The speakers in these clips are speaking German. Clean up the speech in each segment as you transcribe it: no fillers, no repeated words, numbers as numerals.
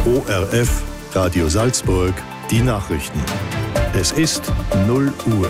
ORF, Radio Salzburg, die Nachrichten. Es ist 0 Uhr.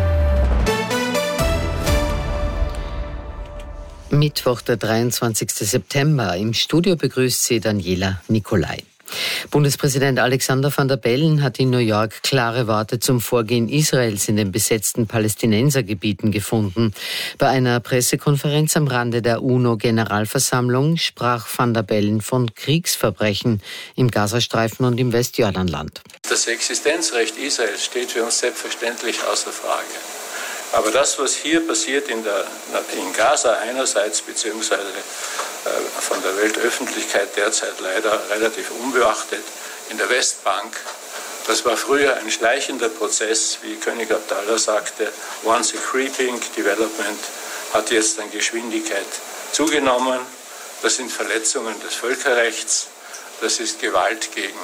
Mittwoch, der 23. September. Im Studio begrüßt sie Daniela Nicolai. Bundespräsident Alexander Van der Bellen hat in New York klare Worte zum Vorgehen Israels in den besetzten Palästinensergebieten gefunden. Bei einer Pressekonferenz am Rande der UNO-Generalversammlung sprach Van der Bellen von Kriegsverbrechen im Gazastreifen und im Westjordanland. Das Existenzrecht Israels steht für uns selbstverständlich außer Frage. Aber das, was hier passiert in Gaza einerseits, beziehungsweise von der Weltöffentlichkeit derzeit leider relativ unbeachtet, in der Westbank, das war früher ein schleichender Prozess, wie König Abdallah sagte, once a creeping development, hat jetzt an Geschwindigkeit zugenommen. Das sind Verletzungen des Völkerrechts, das ist Gewalt gegen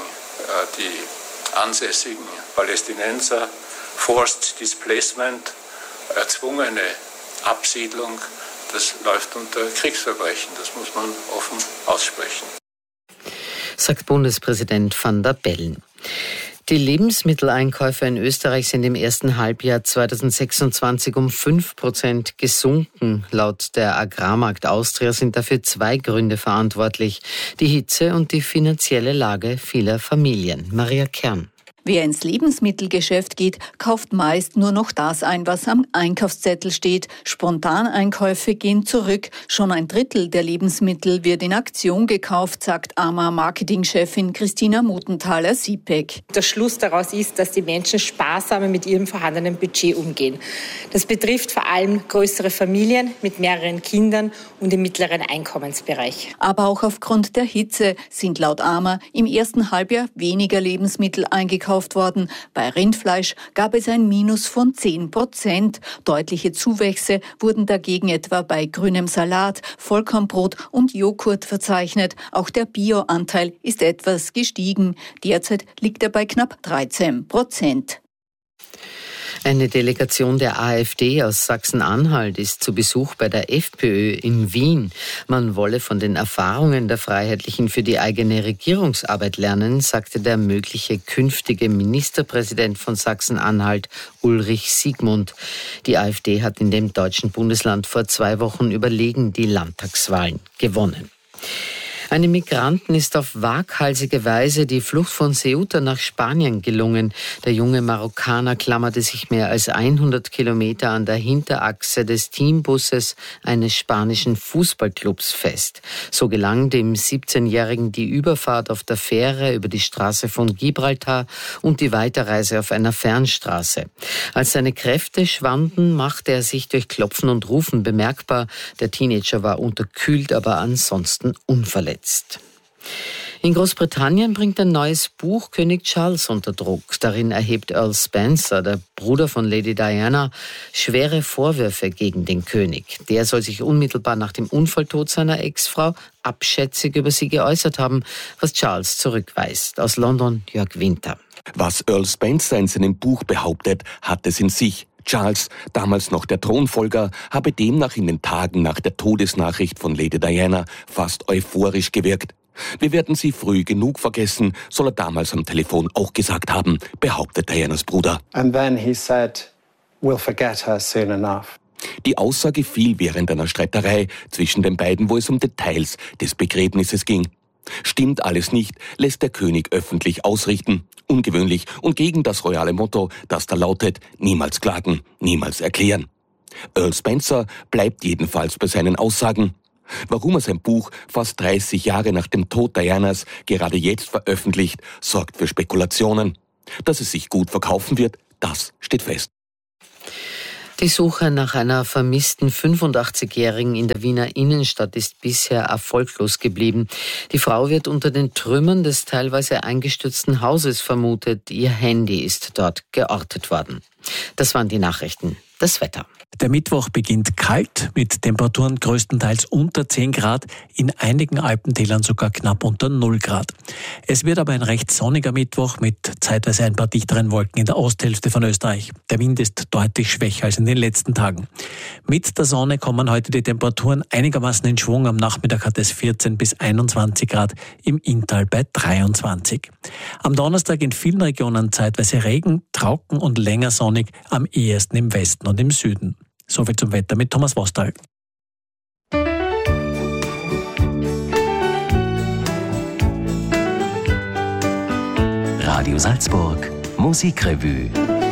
die ansässigen Palästinenser, forced displacement, erzwungene Absiedlung, das läuft unter Kriegsverbrechen. Das muss man offen aussprechen. Sagt Bundespräsident Van der Bellen. Die Lebensmitteleinkäufe in Österreich sind im ersten Halbjahr 2026 um 5% gesunken. Laut der Agrarmarkt Austria sind dafür 2 Gründe verantwortlich: die Hitze und die finanzielle Lage vieler Familien. Maria Kern. Wer ins Lebensmittelgeschäft geht, kauft meist nur noch das ein, was am Einkaufszettel steht. Spontaneinkäufe gehen zurück. Schon ein Drittel der Lebensmittel wird in Aktion gekauft, sagt AMA-Marketingchefin Christina Muthenthaler-Siepeck. Der Schluss daraus ist, dass die Menschen sparsamer mit ihrem vorhandenen Budget umgehen. Das betrifft vor allem größere Familien mit mehreren Kindern und im mittleren Einkommensbereich. Aber auch aufgrund der Hitze sind laut AMA im ersten Halbjahr weniger Lebensmittel eingekauft worden. Bei Rindfleisch gab es ein Minus von 10%. Deutliche Zuwächse wurden dagegen etwa bei grünem Salat, Vollkornbrot und Joghurt verzeichnet. Auch der Bio-Anteil ist etwas gestiegen. Derzeit liegt er bei knapp 13%. Eine Delegation der AfD aus Sachsen-Anhalt ist zu Besuch bei der FPÖ in Wien. Man wolle von den Erfahrungen der Freiheitlichen für die eigene Regierungsarbeit lernen, sagte der mögliche künftige Ministerpräsident von Sachsen-Anhalt, Ulrich Siegmund. Die AfD hat in dem deutschen Bundesland vor 2 Wochen überlegen die Landtagswahlen gewonnen. Einem Migranten ist auf waghalsige Weise die Flucht von Ceuta nach Spanien gelungen. Der junge Marokkaner klammerte sich mehr als 100 Kilometer an der Hinterachse des Teambusses eines spanischen Fußballclubs fest. So gelang dem 17-Jährigen die Überfahrt auf der Fähre über die Straße von Gibraltar und die Weiterreise auf einer Fernstraße. Als seine Kräfte schwanden, machte er sich durch Klopfen und Rufen bemerkbar. Der Teenager war unterkühlt, aber ansonsten unverletzt. In Großbritannien bringt ein neues Buch König Charles unter Druck. Darin erhebt Earl Spencer, der Bruder von Lady Diana, schwere Vorwürfe gegen den König. Der soll sich unmittelbar nach dem Unfalltod seiner Ex-Frau abschätzig über sie geäußert haben, was Charles zurückweist. Aus London Jörg Winter. Was Earl Spencer in seinem Buch behauptet, hat es in sich. Charles, damals noch der Thronfolger, habe demnach in den Tagen nach der Todesnachricht von Lady Diana fast euphorisch gewirkt. Wir werden sie früh genug vergessen, soll er damals am Telefon auch gesagt haben, behauptet Dianas Bruder. And then he said, we'll forget her soon enough. Die Aussage fiel während einer Streiterei zwischen den beiden, wo es um Details des Begräbnisses ging. Stimmt alles nicht, lässt der König öffentlich ausrichten. Ungewöhnlich und gegen das royale Motto, das da lautet, niemals klagen, niemals erklären. Earl Spencer bleibt jedenfalls bei seinen Aussagen. Warum er sein Buch fast 30 Jahre nach dem Tod Dianas gerade jetzt veröffentlicht, sorgt für Spekulationen. Dass es sich gut verkaufen wird, das steht fest. Die Suche nach einer vermissten 85-Jährigen in der Wiener Innenstadt ist bisher erfolglos geblieben. Die Frau wird unter den Trümmern des teilweise eingestürzten Hauses vermutet. Ihr Handy ist dort geortet worden. Das waren die Nachrichten. das Wetter. Der Mittwoch beginnt kalt, mit Temperaturen größtenteils unter 10 Grad, in einigen Alpentälern sogar knapp unter 0 Grad. Es wird aber ein recht sonniger Mittwoch mit zeitweise ein paar dichteren Wolken in der Osthälfte von Österreich. Der Wind ist deutlich schwächer als in den letzten Tagen. Mit der Sonne kommen heute die Temperaturen einigermaßen in Schwung. Am Nachmittag hat es 14 bis 21 Grad, im Inntal bei 23. Am Donnerstag in vielen Regionen zeitweise Regen, trocken und länger sonnig, am ehesten im Westen und im Süden. Soviel zum Wetter mit Thomas Wostal. Radio Salzburg Musikrevue.